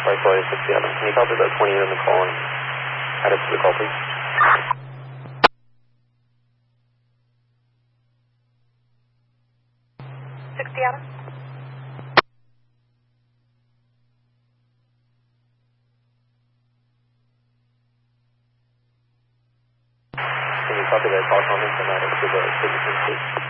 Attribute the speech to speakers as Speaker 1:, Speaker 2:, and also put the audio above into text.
Speaker 1: Sorry, 60 Adam. Can you copy that 20 in the call and add it to the call, please?
Speaker 2: 60 Adam.
Speaker 1: Can you copy that call comments and add it to the signature, please?